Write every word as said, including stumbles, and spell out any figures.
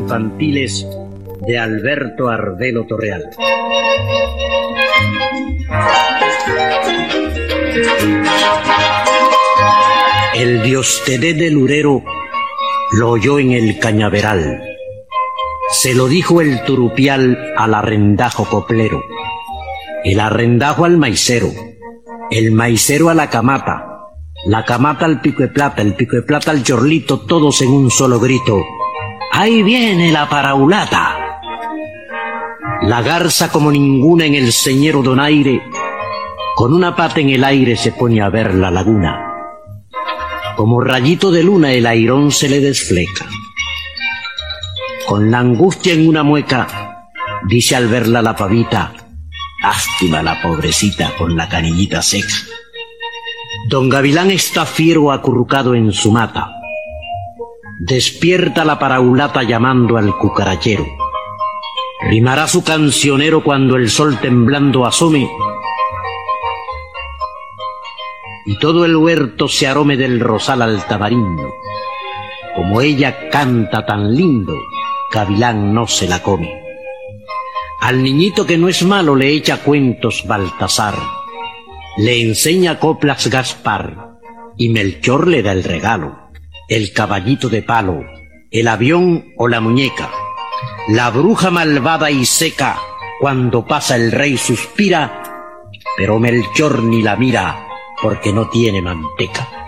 infantiles de Alberto Ardelo Torreal. El Diostedé del Urero lo oyó en el cañaveral. Se lo dijo el turupial al arrendajo coplero, el arrendajo al maicero, el maicero a la camata, la camata al pico de plata, el pico de plata al chorlito, todos en un solo grito: ¡ahí viene la paraulata! La garza, como ninguna en el señero donaire, con una pata en el aire se pone a ver la laguna. Como rayito de luna el airón se le desfleca. Con la angustia en una mueca, dice al verla la pavita: lástima la pobrecita con la canillita seca. Don Gavilán está fiero acurrucado en su mata. Despierta la paraulata llamando al cucarachero. Rimará su cancionero cuando el sol temblando asome y todo el huerto se arome del rosal al tamarindo. Como ella canta tan lindo, Gavilán no se la come. Al niñito que no es malo le echa cuentos Baltasar, le enseña coplas Gaspar, y Melchor le da el regalo: el caballito de palo, el avión o la muñeca. La bruja malvada y seca, cuando pasa el rey suspira, pero Melchor ni la mira porque no tiene manteca.